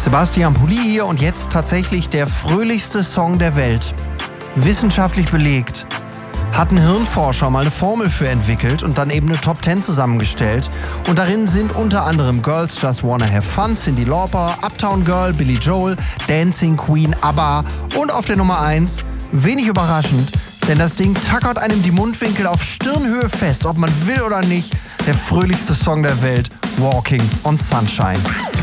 Sebastian Pulli hier und jetzt tatsächlich der fröhlichste Song der Welt. Wissenschaftlich belegt. Hat ein Hirnforscher mal eine Formel für entwickelt und dann eben eine Top 10 zusammengestellt. Und darin sind unter anderem Girls Just Wanna Have Fun, Cyndi Lauper, Uptown Girl, Billy Joel, Dancing Queen, ABBA und auf der Nummer 1, wenig überraschend, denn das Ding tackert einem die Mundwinkel auf Stirnhöhe fest, ob man will oder nicht, der fröhlichste Song der Welt, Walking on Sunshine.